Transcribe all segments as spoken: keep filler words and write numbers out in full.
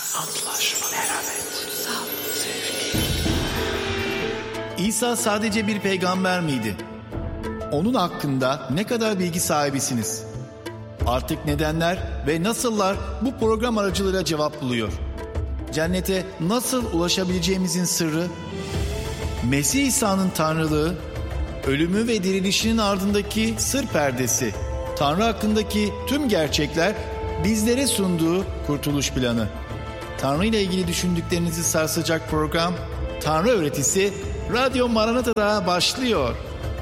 Antlaşma, merhamet, kutsal, sevgi. İsa sadece bir peygamber miydi? Onun hakkında ne kadar bilgi sahibisiniz? Artık nedenler ve nasıllar bu program aracılığıyla cevap buluyor. Cennete nasıl ulaşabileceğimizin sırrı, Mesih İsa'nın tanrılığı, ölümü ve dirilişinin ardındaki sır perdesi, Tanrı hakkındaki tüm gerçekler bizlere sunduğu kurtuluş planı. Tanrı ile ilgili düşündüklerinizi sarsacak program Tanrı Öğretisi Radyo Maranata'da başlıyor.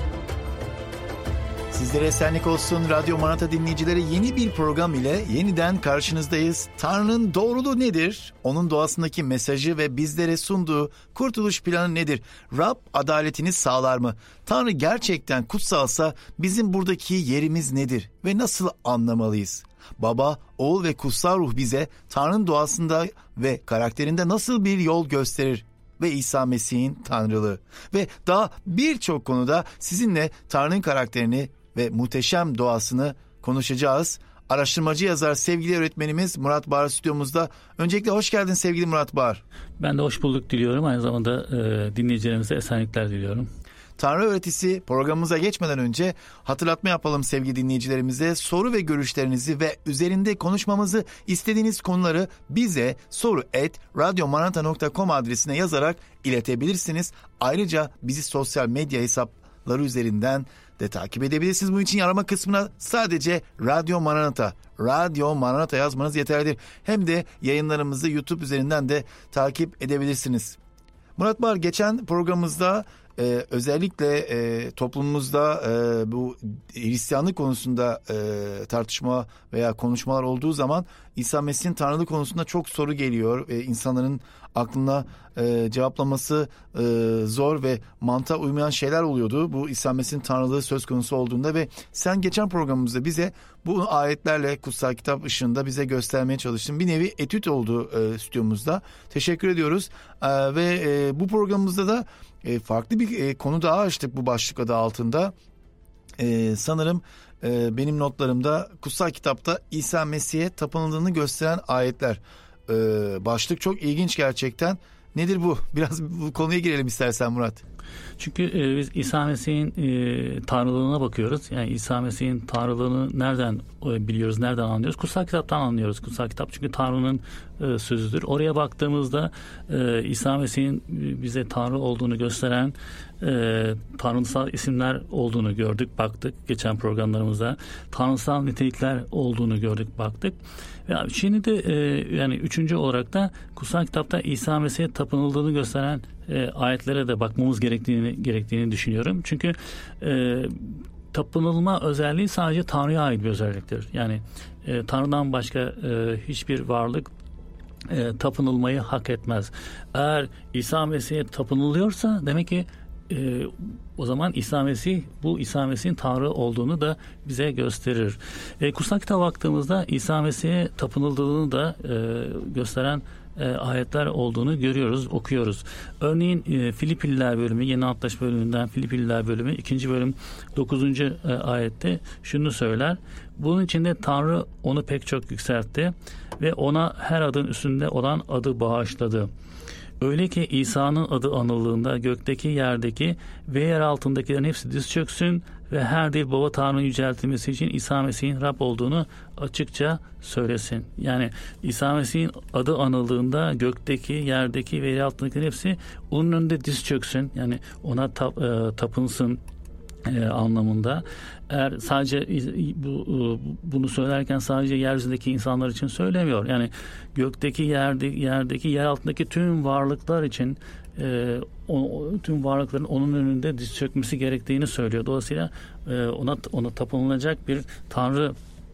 Sizlere esenlik olsun Radyo Maranata dinleyicileri, yeni bir program ile yeniden karşınızdayız. Tanrı'nın doğruluğu nedir? Onun doğasındaki mesajı ve bizlere sunduğu kurtuluş planı nedir? Rab adaletini sağlar mı? Tanrı gerçekten kutsalsa bizim buradaki yerimiz nedir? Ve nasıl anlamalıyız? Baba, oğul ve kutsal ruh bize Tanrı'nın doğasında ve karakterinde nasıl bir yol gösterir? Ve İsa Mesih'in tanrılığı. Ve daha birçok konuda sizinle Tanrı'nın karakterini ve muhteşem doğasını konuşacağız. Araştırmacı yazar sevgili öğretmenimiz Murat Bağır stüdyomuzda. Öncelikle hoş geldin sevgili Murat Bağır. Ben de hoş bulduk diliyorum. Aynı zamanda e, dinleyicilerimize esenlikler diliyorum. Tanrı Öğretisi programımıza geçmeden önce hatırlatma yapalım sevgili dinleyicilerimize. Soru ve görüşlerinizi ve üzerinde konuşmamızı istediğiniz konuları bize soru et radyomaranata nokta com adresine yazarak iletebilirsiniz. Ayrıca bizi sosyal medya hesapları üzerinden de takip edebilirsiniz. Bunun için arama kısmına sadece Radyo Maranata, Radyo Maranata yazmanız yeterlidir. Hem de yayınlarımızı YouTube üzerinden de takip edebilirsiniz. Murat Bağır, geçen programımızda Ee, özellikle e, toplumumuzda e, bu Hristiyanlık konusunda e, tartışma veya konuşmalar olduğu zaman İsa Mesih'in tanrılığı konusunda çok soru geliyor. E, insanların aklına e, cevaplaması e, zor ve mantığa uymayan şeyler oluyordu. Bu İsa Mesih'in tanrılığı söz konusu olduğunda ve sen geçen programımızda bize bu ayetlerle kutsal kitap ışığında bize göstermeye çalıştın. Bir nevi etüt oldu e, stüdyomuzda. Teşekkür ediyoruz. E, ve e, bu programımızda da E, farklı bir e, konu daha açtık bu başlık adı altında. E, sanırım e, benim notlarımda kutsal kitapta İsa Mesih'e tapınıldığını gösteren ayetler. E, başlık çok ilginç gerçekten. Nedir bu? Biraz bu konuya girelim istersen Murat. Çünkü e, biz İsa Mesih'in e, tanrılığına bakıyoruz. Yani İsa Mesih'in tanrılığını nereden e, biliyoruz, nereden anlıyoruz? Kutsal kitaptan anlıyoruz. Kutsal kitap çünkü Tanrı'nın e, sözüdür. Oraya baktığımızda e, İsa Mesih'in bize Tanrı olduğunu gösteren e, tanrısal isimler olduğunu gördük, baktık. Geçen programlarımızda tanrısal nitelikler olduğunu gördük, baktık. Ve şimdi de e, yani üçüncü olarak da kutsal kitapta İsa Mesih'e tapınıldığını gösteren e, ayetlere de bakmamız gerektiğini gerektiğini düşünüyorum. Çünkü e, tapınılma özelliği sadece Tanrı'ya ait bir özelliktir. Yani e, Tanrı'dan başka e, hiçbir varlık e, tapınılmayı hak etmez. Eğer İsa Mesih'e tapınılıyorsa demek ki Ee, o zaman İsa Mesih, bu İsa Mesih'in Tanrı olduğunu da bize gösterir. Ee, kutsal kitaba baktığımızda İsa Mesih'e tapınıldığını da e, gösteren e, ayetler olduğunu görüyoruz, okuyoruz. Örneğin e, Filipililer bölümü, Yeni Antlaşma bölümünden Filipililer bölümü ikinci bölüm dokuzuncu E, ayette şunu söyler. Bunun içinde Tanrı onu pek çok yükseltti ve ona her adın üstünde olan adı bağışladı. Öyle ki İsa'nın adı anıldığında gökteki, yerdeki ve yer altındakilerin hepsi diz çöksün ve her dil baba Tanrı'nın yüceltilmesi için İsa Mesih'in Rab olduğunu açıkça söylesin. Yani İsa Mesih'in adı anıldığında gökteki, yerdeki ve yer altındakilerin hepsi onun önünde diz çöksün. Yani ona tap, e, tapınsın e, anlamında. Eğer sadece bu, bunu söylerken sadece yeryüzündeki insanlar için söylemiyor. Yani gökteki, yerde, yerdeki, yer altındaki tüm varlıklar için e, o, tüm varlıkların onun önünde diz çökmesi gerektiğini söylüyor. Dolayısıyla e, ona ona tapınılacak bir Tanrı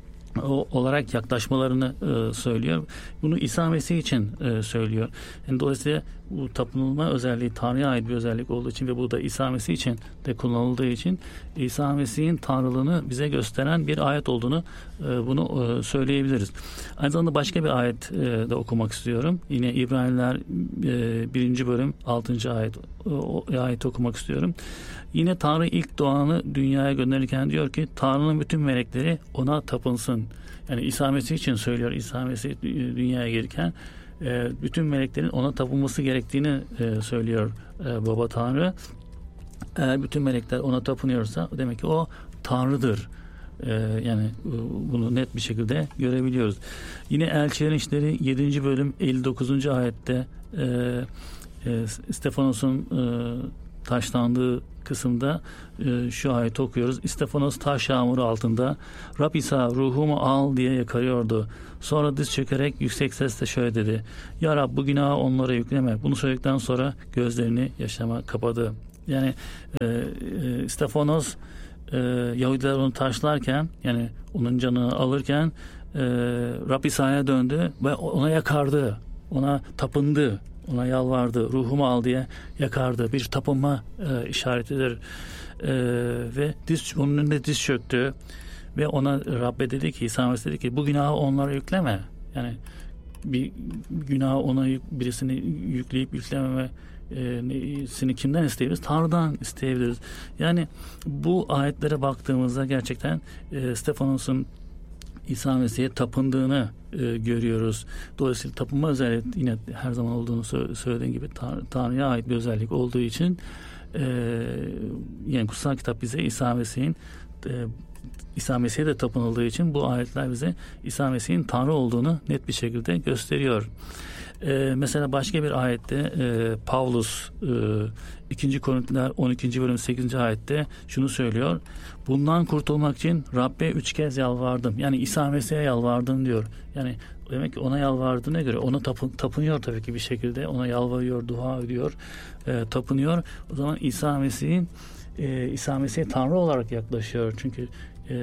olarak yaklaşmalarını e, söylüyor. Bunu İsa Mesih için e, söylüyor. Yani dolayısıyla bu tapınılma özelliği Tanrı'ya ait bir özellik olduğu için ve bu da İsa Mesih için de kullanıldığı için İsa Mesih'in Tanrılığını bize gösteren bir ayet olduğunu e, bunu e, söyleyebiliriz. Aynı zamanda başka bir ayet e, de okumak istiyorum. Yine İbraniler e, birinci bölüm altıncı ayet o, ayet okumak istiyorum. Yine Tanrı ilk doğanı dünyaya gönderirken diyor ki Tanrı'nın bütün melekleri ona tapınsın. Yani İsa Mesih için söylüyor. İsa Mesih dünyaya gelirken e, bütün meleklerin ona tapınması gerektiğini e, söylüyor e, Baba Tanrı. Eğer bütün melekler ona tapınıyorsa demek ki o Tanrı'dır. Ee, yani bunu net bir şekilde görebiliyoruz. Yine Elçilerin İşleri yedinci bölüm elli dokuzuncu ayette e, e, Stefanos'un e, taşlandığı kısımda e, şu ayeti okuyoruz. İstefanos taş yağmuru altında Rab İsa ruhumu al diye yakarıyordu. Sonra diz çökerek yüksek sesle şöyle dedi. Ya Rab bu günahı onlara yükleme. Bunu söyledikten sonra gözlerini yaşama kapadı. Yani e, e, Stefanos e, Yahudiler onu taşlarken, yani onun canını alırken e, Rab İsa'ya döndü ve ona yakardı. Ona tapındı. Ona yalvardı. Ruhumu al diye yakardı. Bir tapınma e, işaretidir. E, ve diz, onun önünde diz çöktü. Ve ona Rabbe dedi ki, İsa Mesih dedi ki bu günahı onlara yükleme. Yani bir günahı ona yük, birisini yükleyip yüklememe seni kimden isteyebiliriz? Tanrı'dan isteyebiliriz. Yani bu ayetlere baktığımızda gerçekten e, Stefanos'un İsa Mesih'e tapındığını e, görüyoruz. Dolayısıyla tapınma özelliği yine her zaman olduğunu söylediğim gibi Tanrı, Tanrı'ya ait bir özellik olduğu için e, yani kutsal kitap bize İsa Mesih'in e, İsa Mesih'e de tapınıldığı için bu ayetler bize İsa Mesih'in Tanrı olduğunu net bir şekilde gösteriyor. Ee, mesela başka bir ayette e, Pavlus e, ikinci Korintiler on ikinci bölüm sekizinci ayette şunu söylüyor. Bundan kurtulmak için Rabbe üç kez yalvardım. Yani İsa Mesih'e yalvardım diyor. Yani demek ki ona yalvardığına göre ona tapın, tapınıyor tabii ki bir şekilde. Ona yalvarıyor, dua ediyor, e, tapınıyor. O zaman İsa Mesih'in e, İsa Mesih'e Tanrı olarak yaklaşıyor. Çünkü e,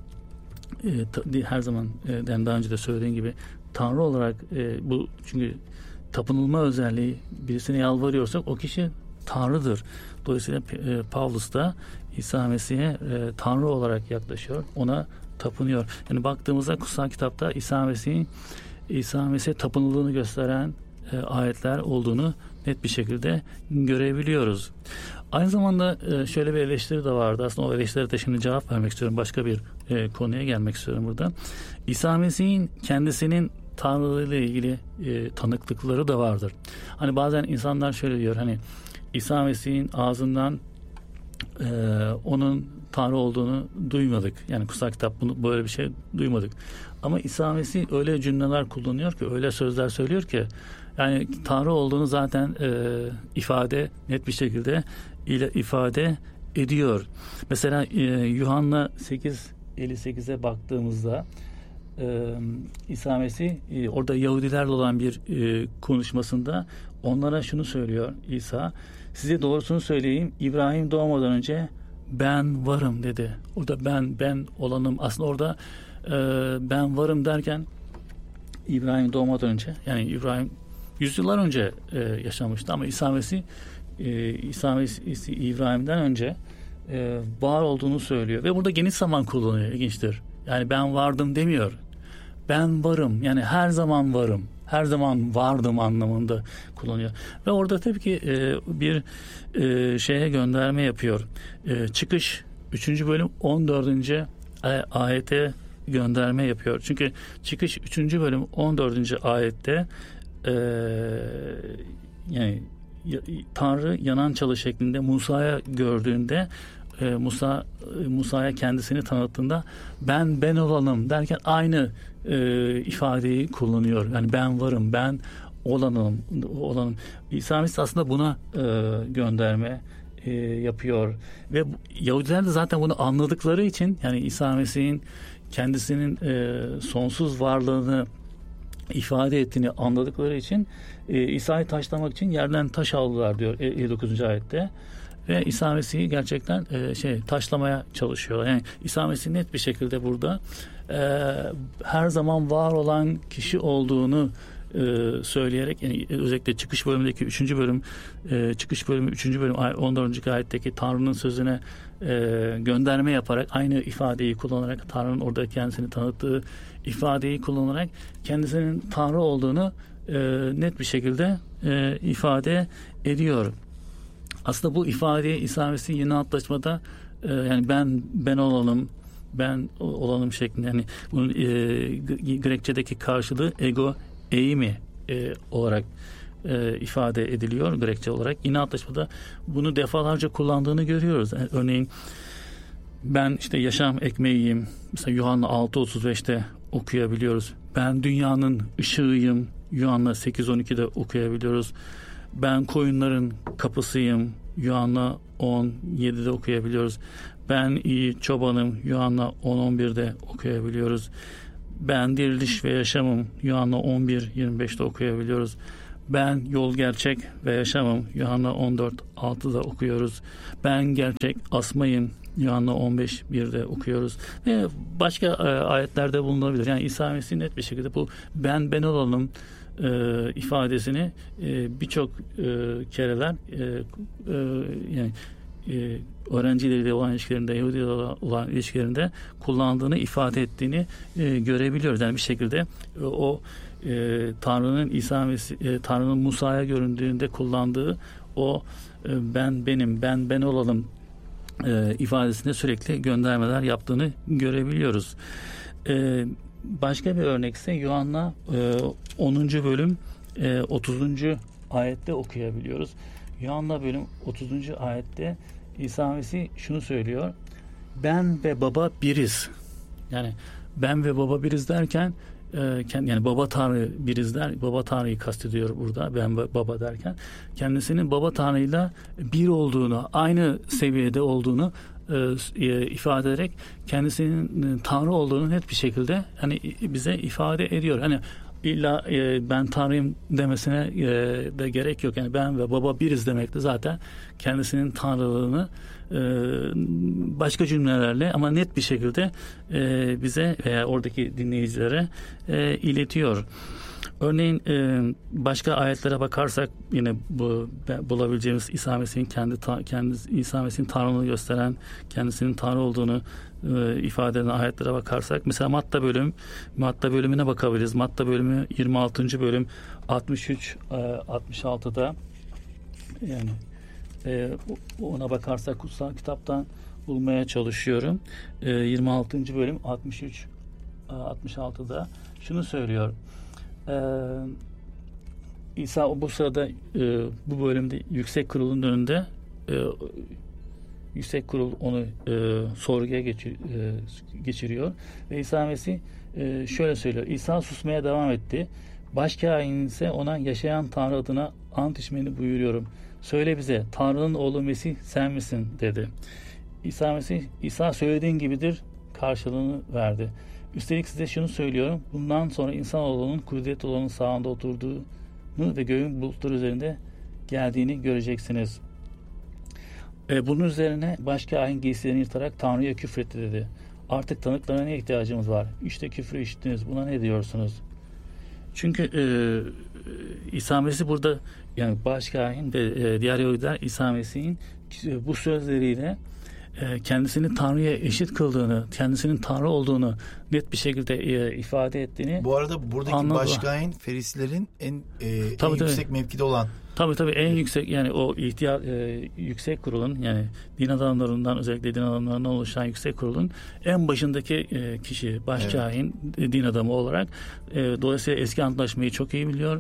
e, ta, her zaman e, daha önce de söylediğim gibi Tanrı olarak e, bu, çünkü tapınılma özelliği, birisine yalvarıyorsak o kişi Tanrı'dır. Dolayısıyla e, Pavlus da İsa Mesih'e e, Tanrı olarak yaklaşıyor. Ona tapınıyor. Yani baktığımızda kutsal kitapta İsa Mesih'in İsa Mesih'e tapınıldığını gösteren e, ayetler olduğunu net bir şekilde görebiliyoruz. Aynı zamanda e, şöyle bir eleştiri de vardı. Aslında o eleştirilere de şimdi cevap vermek istiyorum. Başka bir e, konuya gelmek istiyorum burada. İsa Mesih'in kendisinin Tanrı ile ilgili e, tanıklıkları da vardır. Hani bazen insanlar şöyle diyor, hani İsa Mesih'in ağzından e, onun Tanrı olduğunu duymadık. Yani kutsal kitap bunu böyle bir şey duymadık. Ama İsa Mesih öyle cümleler kullanıyor ki, öyle sözler söylüyor ki, yani Tanrı olduğunu zaten e, ifade net bir şekilde ile ifade ediyor. Mesela e, Yuhanna sekiz elli sekize baktığımızda e, İsa Mesih e, orada Yahudilerle olan bir e, konuşmasında onlara şunu söylüyor İsa. Size doğrusunu söyleyeyim, İbrahim doğmadan önce ben varım dedi. Orada ben ben olanım. Aslında orada e, ben varım derken İbrahim doğmadan önce, yani İbrahim yüzyıllar önce e, yaşamıştı ama İsa Mesih e, İsa Mesih İbrahim'den önce e, var olduğunu söylüyor ve burada geniş zaman kullanıyor. İlginçtir. Yani ben vardım demiyor. Ben varım. Yani her zaman varım. Her zaman vardım anlamında kullanıyor. Ve orada tabii ki e, bir e, şeye gönderme yapıyor. E, Çıkış üçüncü bölüm on dördüncü ayete gönderme yapıyor. Çünkü Çıkış üçüncü bölüm on dördüncü ayette e, yani Tanrı yanan çalı şeklinde Musa'ya gördüğünde e, Musa Musa'ya kendisini tanıttığında ben ben olanım derken aynı e, ifadeyi kullanıyor. Yani ben varım, ben olanım, olanım. İsa Mesih aslında buna e, gönderme e, yapıyor ve Yahudiler de zaten bunu anladıkları için, yani İsa Mesih'in kendisinin e, sonsuz varlığını ifade ettiğini anladıkları için e, İsa'yı taşlamak için yerden taş aldılar diyor elli dokuzuncu ayette. Ve İsa Mesih'i gerçekten e, şey taşlamaya çalışıyorlar. Yani İsa Mesih net bir şekilde burada e, her zaman var olan kişi olduğunu e, söyleyerek, yani özellikle çıkış bölümündeki üçüncü bölüm e, çıkış bölümü üçüncü bölüm on dördüncü ayetteki Tanrı'nın sözüne e, gönderme yaparak, aynı ifadeyi kullanarak, Tanrı'nın orada kendisini tanıttığı ifadeyi kullanarak kendisinin Tanrı olduğunu e, net bir şekilde e, ifade ediyor. Aslında bu ifadeyi İsa Mesih Yeni Antlaşmada e, yani ben ben olalım, ben olalım şeklinde, yani bunun e, Grekçedeki karşılığı ego eimi e, olarak e, ifade ediliyor Grekçe olarak. Yine Antlaşma'da bunu defalarca kullandığını görüyoruz. Yani örneğin ben işte yaşam ekmeğiyim. Mesela Yuhanna altı otuz beşte okuyabiliyoruz. Ben dünyanın ışığıyım. Yuhanna sekiz on ikide okuyabiliyoruz. Ben koyunların kapısıyım. Yuhanna on yedide okuyabiliyoruz. Ben iyi çobanım. Yuhanna on on birde okuyabiliyoruz. Ben diriliş ve yaşamım. Yuhanna on bir yirmi beşte okuyabiliyoruz. Ben yol, gerçek ve yaşamım. Yuhanna on dört altıda okuyoruz. Ben gerçek asmayım. Yuhanna on beş birde okuyoruz. Ve başka e, ayetlerde bulunabilir. Yani İsa Mesih net bir şekilde bu ben ben olalım e, ifadesini e, birçok e, kereler e, e, yani e, öğrencileriyle olan ilişkilerinde, Yahudilerle olan ilişkilerinde kullandığını ifade ettiğini e, görebiliyoruz. Yani bir şekilde e, o e, Tanrı'nın İsa Mesih, e, Tanrı'nın Musa'ya göründüğünde kullandığı o e, ben benim, ben ben olalım e, ifadesinde sürekli göndermeler yaptığını görebiliyoruz. E, başka bir örnekse Yuhanna e, onuncu bölüm e, otuzuncu ayette okuyabiliyoruz. Yuhanna bölüm otuzuncu ayette İsa Mesih şunu söylüyor. Ben ve baba biriz. Yani ben ve baba biriz derken yani baba Tanrı biriz der. Baba Tanrı'yı kastediyor burada. Ben ve baba derken kendisinin baba Tanrı'yla bir olduğunu, aynı seviyede olduğunu e, ifade ederek kendisinin Tanrı olduğunu net bir şekilde hani bize ifade ediyor. Hani İlla e, ben Tanrıyım demesine e, de gerek yok. Yani ben ve baba biriz demek de zaten kendisinin Tanrılığını e, başka cümlelerle ama net bir şekilde e, bize veya oradaki dinleyicilere e, iletiyor. Örneğin e, başka ayetlere bakarsak yine bu bulabileceğimiz İsa Mesih'in kendi kendi İsa Mesih'in Tanrılığını gösteren, kendisinin Tanrı olduğunu e, ifade eden ayetlere bakarsak mesela Matta bölüm Matta bölümüne bakabiliriz. Matta bölümü yirmi altıncı bölüm altmış üç altmış altıda yani e, ona bakarsak kutsal kitaptan bulmaya çalışıyorum. E, yirmi altıncı bölüm altmış üç altmış altıda şunu söylüyor. Ee, İsa bu sırada e, bu bölümde yüksek kurulun önünde e, yüksek kurul onu e, sorguya geçir, e, geçiriyor ve İsa Mesih e, şöyle söylüyor. İsa susmaya devam etti. Başkâhin ise ona yaşayan Tanrı adına ant içmeni buyuruyorum. Söyle bize Tanrı'nın oğlu Mesih sen misin dedi. İsa Mesih İsa söylediğin gibidir karşılığını verdi. Üstelik size şunu söylüyorum. Bundan sonra insanoğlunun kudret olanın sağında oturduğunu ve göğün bulutları üzerinde geldiğini göreceksiniz. E, bunun üzerine başkâhin giysilerini yırtarak Tanrı'ya küfretti dedi. Artık tanıklarına ne ihtiyacımız var? İşte küfrü işittiniz. Buna ne diyorsunuz? Çünkü e, İsa Mesih burada yani başkâhin ve e, diğer Yahudiler İsa Mesih'in e, bu sözleriyle kendisini Tanrı'ya eşit kıldığını, kendisinin Tanrı olduğunu net bir şekilde e, ifade ettiğini. Bu arada buradaki anladılar. başkâhin Ferislerin en, e, tabii, en tabii. yüksek mevkide olan. Tabii tabii en yüksek yani o ihtiyar e, yüksek kurulun yani din adamlarından özellikle din adamlarından oluşan yüksek kurulun en başındaki e, kişi başkâhin evet. din adamı olarak e, dolayısıyla eski antlaşmayı çok iyi biliyor.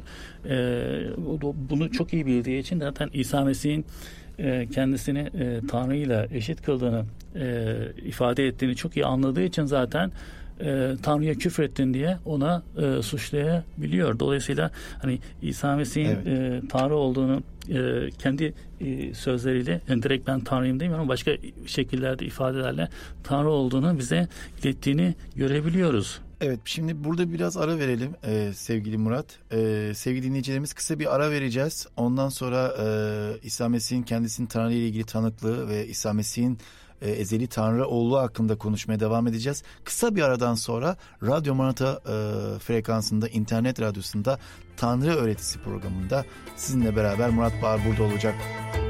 E, bunu çok iyi bildiği için zaten İsa Mesih'in kendisini e, Tanrı ile eşit kıldığını e, ifade ettiğini çok iyi anladığı için zaten e, Tanrı'ya küfrettin diye ona e, suçlayabiliyor. Dolayısıyla hani İsa Mesih'in evet. e, Tanrı olduğunu e, kendi e, sözleriyle yani direkt ben Tanrıyım demiyorum ama başka şekillerde ifadelerle Tanrı olduğunu bize ilettiğini görebiliyoruz. Evet, şimdi burada biraz ara verelim ee, sevgili Murat. Ee, sevgili dinleyicilerimiz kısa bir ara vereceğiz. Ondan sonra e, İsa Mesih'in kendisinin Tanrı ile ilgili tanıklığı ve İsa Mesih'in e, ezeli Tanrı oğlu hakkında konuşmaya devam edeceğiz. Kısa bir aradan sonra Radyo Maranatha e, frekansında, internet radyosunda Tanrı Öğretisi programında sizinle beraber Murat Bağır burada olacak.